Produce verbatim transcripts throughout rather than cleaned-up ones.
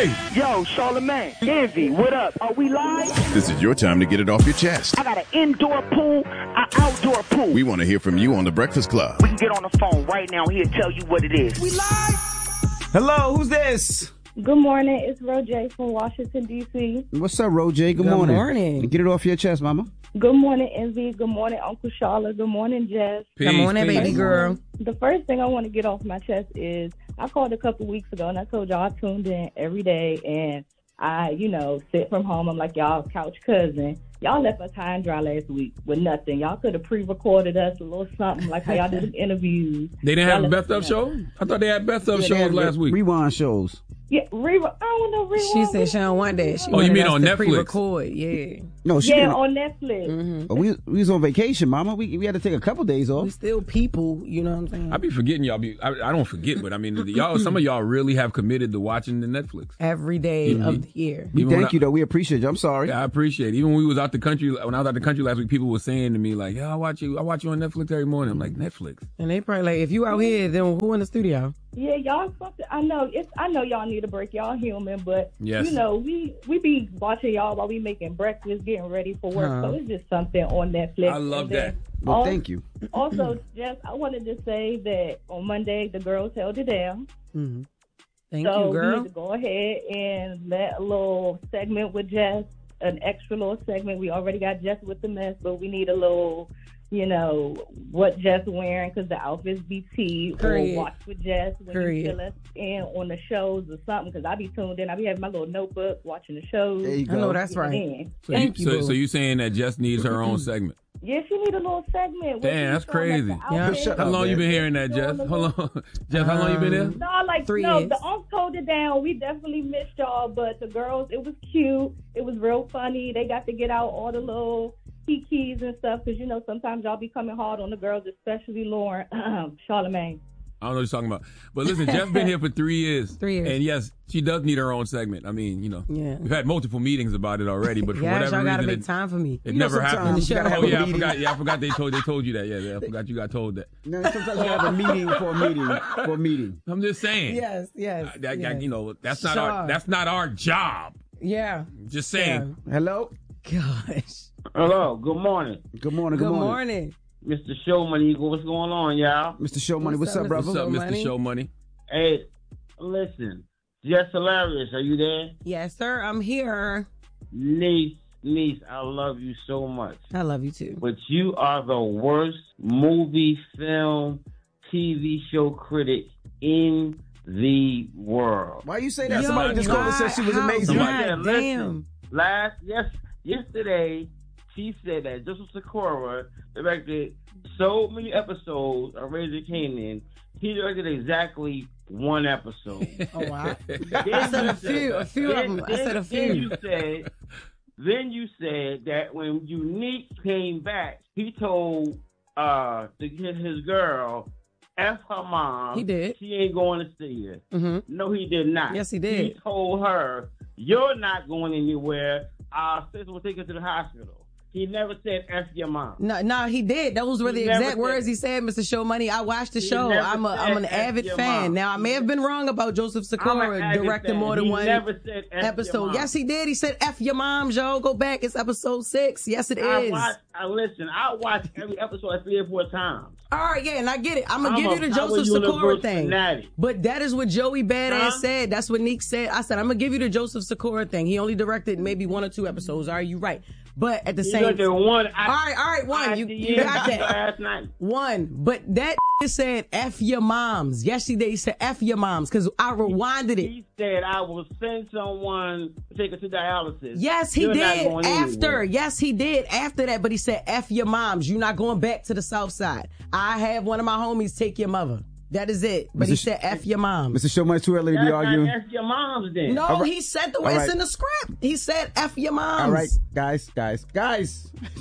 Hey! Yo, Charlamagne, Envy, what up? Are we live? This is your time to get it off your chest. I got an indoor pool, an outdoor pool. We want to hear from you on The Breakfast Club. We can get on the phone right now. He'll tell you what it is. We live? Hello, who's this? Good morning. It's Rojay from Washington, D C What's up, Rojay? Good, Good morning. morning. Get it off your chest, mama. Good morning, Envy. Good morning, Uncle Charlotte. Good morning, Jess. Peace, Good morning, peace. baby girl. The first thing I want to get off my chest is I called a couple weeks ago and I told y'all I tuned in every day and I, you know, sit from home. I'm like y'all couch cousin. Y'all left us high and dry last week with nothing. Y'all could have pre-recorded us a little something like how y'all did the interviews. They didn't Y'all have a left best of us show? I thought they had best of Yeah, they shows had last week. Rewind shows. Yeah, re- I don't know. Rewind. She said she don't want that. She Oh, you wanted mean us on to Netflix? Pre-record, yeah. No, she Yeah, didn't. on Netflix. Mm-hmm. Oh, we, we was on vacation, mama. We we had to take a couple days off. We still people, you know what I'm saying? I be forgetting y'all. Be I, I don't forget, but I mean, y'all. Some of y'all really have committed to watching the Netflix. Every day Mhm. of the year. We Even when thank I- you, though. We appreciate you. I'm sorry. Yeah, I appreciate it. Even when we was out the country, when I was out the country last week, people were saying to me like, "Yeah, I watch you. I watch you on Netflix every morning." I'm like, Netflix. And they probably like, if you out here, then who in the studio? Yeah, y'all something. I know it's. I know y'all need a break. Y'all human, but Yes. you know we we be watching y'all while we making breakfast, getting ready for work. Huh. So it's just something on Netflix. I love And then that. Well, al- thank you. Also, Jess, I wanted to say that on Monday the girls held it down. Mm-hmm. Thank so you, we girl. need to go ahead and let a little segment with Jess, an extra little segment. We already got Jess with the mess, but we need a little. You know, what Jess wearing because the outfits be tea Period. or watch with Jess when Period. you fill us in on the shows or something because I be tuned in. I be having my little notebook watching the shows. There you I know go. that's right. In. So Thank you, you, so, boo. so you saying that Jess needs her own segment? Yeah, she need a little segment. Where Damn, she that's showing us crazy. the Yeah. outfits. Shut How up, long you man. been hearing that, Jess? Hold on, Jess. How long you been there? Um, No, like Three no, years. the uncle hold it down. We definitely missed y'all, but the girls, it was cute. It was real funny. They got to get out all the little kikis and stuff because you know sometimes y'all be coming hard on the girls, especially Lauren, Charlamagne. I don't know what you're talking about. But listen, Jeff's been here for three years. Three years. And yes, she does need her own segment. I mean, you know, Yeah. we've had multiple meetings about it already, but for Yeah, whatever y'all gotta reason, make it, time for me. it You know, never happened. sometimes you gotta have Oh a yeah, I meeting. forgot. Yeah, I forgot they told they told you that. Yeah, yeah, I forgot you got told that. No, sometimes you have a meeting for a meeting for a meeting. I'm just saying. Yes, yes. Uh, that, yes. you know, that's not our Sure. that's not our job. Yeah. Just saying. Hello. Gosh. Hello, good morning. Good morning. Good Good, morning. morning. Mister Show Money, what's going on, y'all? Mister Show Money. What's, What's up, up, brother? What's up, Show Mister Money? Show Money? Hey, listen, Jess Hilarious, are you there? Yes, sir. I'm here. Niece, niece, I love you so much. I love you too. But you are the worst movie, film, T V show critic in the world. Why you say that? Yo, Somebody just called and said she was how- amazing. God Somebody said, damn. listen, Last, yes, yesterday, she said that Joseph Sikora directed so many episodes of Raising Kanan. He directed exactly one episode. Oh wow. Then I said you a few, a few then, of them. I then- said a Then you few. said, then you said that when Unique came back, he told uh the, his, his girl, F her mom. He did. She ain't going to see her. Mm-hmm. No, he did not. Yes, he did. He told her, "You're not going anywhere. Our sister will take her to the hospital." He never said F your mom. No, no, he did. Those were the He never exact said- words he said, Mister Show Money. I watched the He show. never I'm a, said I'm an F avid your fan. mom. Now I may have been wrong about Joseph I'm Sikora an avid directing fan. more than he one never said F episode. Your mom. Yes, he did. He said F your mom, Joe. Go back. It's episode six. Yes, it I is. watch. I listen. I watch every episode like three or four times. All right, yeah, and I get it. I'm gonna I'm give a you the Power Joseph Universe Sikora thing. fanatic. But that is what Joey Badass Huh? said. That's what Neek said. I said I'm gonna give you the Joseph Sikora thing. He only directed maybe one or two episodes. All right, you right. But at the You same got the one. I, All right, all right, one. I You, did you got that. last night. One, but that said F your moms. Yes, he did. He said F your moms because I rewinded it. He said I will send someone to take her to dialysis. Yes, he You're not did. going After. anywhere. Yes, he did. After that, but he said F your moms. You're not going back to the south side. I have one of my homies take your mother. That is it. But he Mister said F your moms. Mister Show Money, too early to That's be not arguing. F your mom's then. No, All right. he said the All way it's right. in the script. He said F your moms. All right, guys, guys, guys.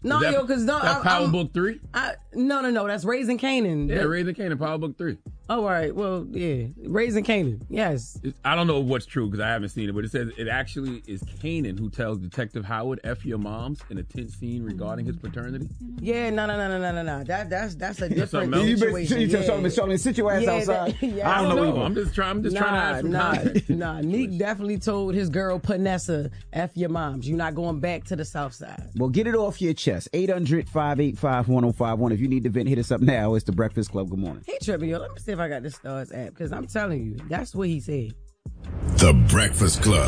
No, that, yo, because no, that's I, Power I'm, Book three. I, no, no, no. That's Raising Canaan. Yeah, that, Raising Canaan, Power Book three. Oh, all right. Well, yeah, Raising Canaan. Yes. It's, I don't know what's true because I haven't seen it, but it says it actually is Canaan who tells Detective Howard "F your moms" in a tense scene regarding his paternity. Yeah, no, no, no, no, no, no, no. That that's that's a different else? situation. You yeah. just something, something, sit your ass Yeah, outside. that- yeah, I don't know. No, either. I'm just trying. I'm just nah, trying to add some nah, context. nah. Neek definitely told his girl Panessa, "F your moms. You're not going back to the South Side." Well, get it off your chest. eight hundred, five eight five, one oh five one. If you need to vent, hit us up now. It's the Breakfast Club. Good morning. Hey, tripping, yo. Let me see if I got this Stars app because I'm telling you, that's what he said. The Breakfast Club.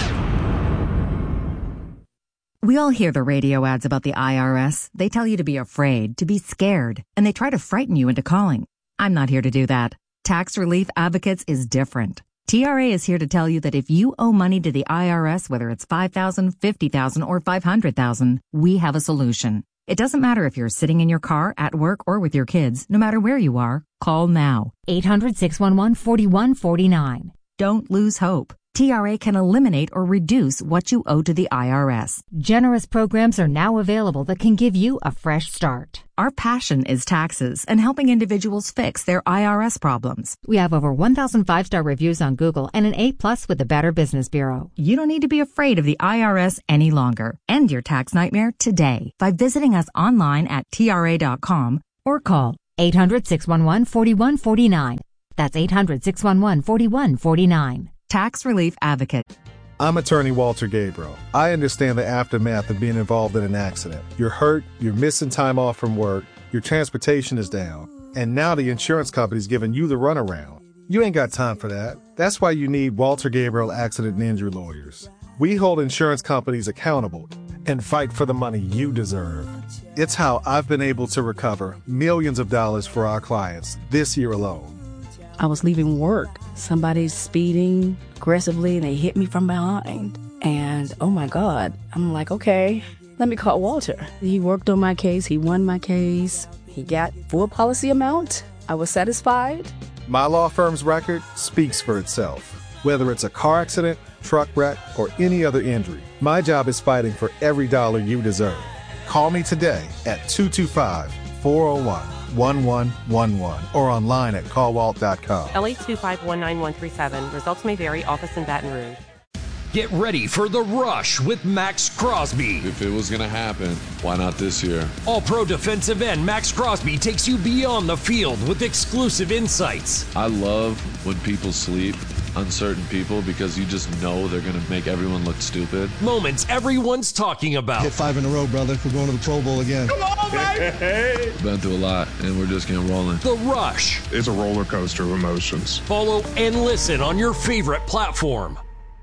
We all hear the radio ads about the I R S. They tell you to be afraid, to be scared, and they try to frighten you into calling. I'm not here to do that. Tax Relief Advocates is different. T R A is here to tell you that if you owe money to the I R S, whether it's five thousand dollars, fifty thousand dollars, or five hundred thousand dollars, we have a solution. It doesn't matter if you're sitting in your car, at work, or with your kids. No matter where you are, call now. eight hundred, six one one, four one four nine. Don't lose hope. T R A can eliminate or reduce what you owe to the I R S. Generous programs are now available that can give you a fresh start. Our passion is taxes and helping individuals fix their I R S problems. We have over one thousand five-star reviews on Google and an A plus with the Better Business Bureau. You don't need to be afraid of the I R S any longer. End your tax nightmare today by visiting us online at T R A dot com or call eight hundred, six one one, four one four nine. That's eight hundred, six one one, four one four nine. Tax Relief Advocate. I'm attorney Walter Gabriel. I understand the aftermath of being involved in an accident. You're hurt, you're missing time off from work, your transportation is down, and now the insurance company's giving you the runaround. You ain't got time for that. That's why you need Walter Gabriel Accident and Injury Lawyers. We hold insurance companies accountable and fight for the money you deserve. It's how I've been able to recover millions of dollars for our clients this year alone. I was leaving work. Somebody's speeding aggressively and they hit me from behind. And oh my God, I'm like, okay, let me call Walter. He worked on my case. He won my case. He got full policy amount. I was satisfied. My law firm's record speaks for itself. Whether it's a car accident, truck wreck, or any other injury, my job is fighting for every dollar you deserve. Call me today at two two five, four oh one, one one one one or online at call walt dot com. L eight two five one nine one three seven. Results may vary. Office in Baton Rouge. Get ready for The Rush with Max Crosby. If it was going to happen, why not this year? All-pro defensive end Max Crosby takes you beyond the field with exclusive insights. I love when people sleep, uncertain people, because you just know they're going to make everyone look stupid. Moments everyone's talking about. Hit five in a row, brother. We're going to the Pro Bowl again. Come on, baby! Been through a lot, and we're just getting rolling. The Rush. It's a roller coaster of emotions. Follow and listen on your favorite platform.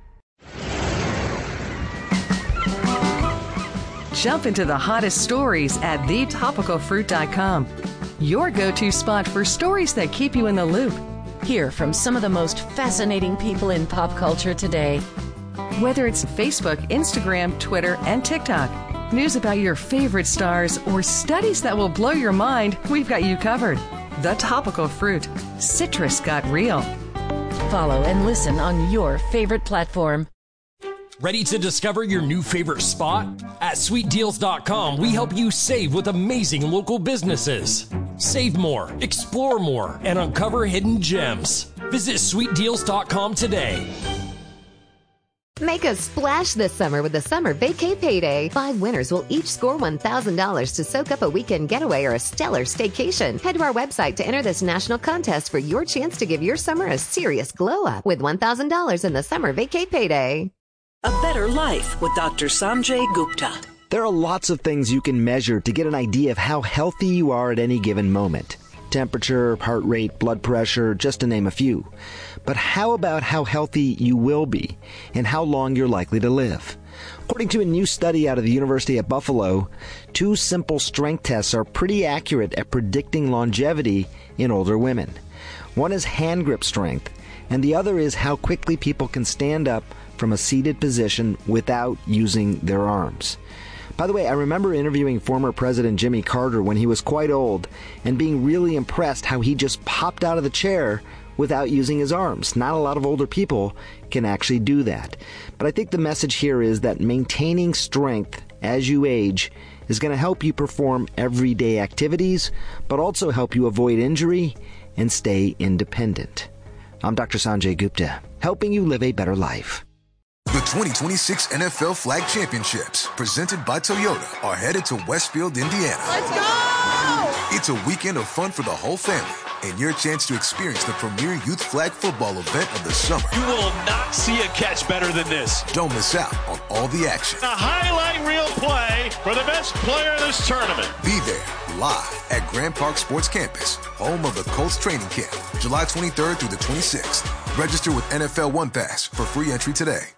Jump into the hottest stories at the topical fruit dot com. Your go-to spot for stories that keep you in the loop. Hear from some of the most fascinating people in pop culture today. Whether it's Facebook, Instagram, Twitter, and TikTok, news about your favorite stars, or studies that will blow your mind, we've got you covered. The Topical Fruit. Citrus got real. Follow and listen on your favorite platform. Ready to discover your new favorite spot? At sweet deals dot com, we help you save with amazing local businesses. Save more, explore more, and uncover hidden gems. Visit sweet deals dot com today. Make a splash this summer with the Summer Vacay Payday. Five winners will each score one thousand dollars to soak up a weekend getaway or a stellar staycation. Head to our website to enter this national contest for your chance to give your summer a serious glow-up with one thousand dollars in the Summer Vacay Payday. A Better Life with Doctor Sanjay Gupta. There are lots of things you can measure to get an idea of how healthy you are at any given moment. Temperature, heart rate, blood pressure, just to name a few. But how about how healthy you will be and how long you're likely to live? According to a new study out of the University at Buffalo, two simple strength tests are pretty accurate at predicting longevity in older women. One is hand grip strength, and the other is how quickly people can stand up from a seated position without using their arms. By the way, I remember interviewing former President Jimmy Carter when he was quite old and being really impressed how he just popped out of the chair without using his arms. Not a lot of older people can actually do that. But I think the message here is that maintaining strength as you age is going to help you perform everyday activities, but also help you avoid injury and stay independent. I'm Doctor Sanjay Gupta, helping you live a better life. The twenty twenty-six N F L Flag Championships, presented by Toyota, are headed to Westfield, Indiana. Let's go! It's a weekend of fun for the whole family and your chance to experience the premier youth flag football event of the summer. You will not see a catch better than this. Don't miss out on all the action. A highlight reel play for the best player in this tournament. Be there live at Grand Park Sports Campus, home of the Colts training camp, July twenty-third through the twenty-sixth. Register with N F L One Pass for free entry today.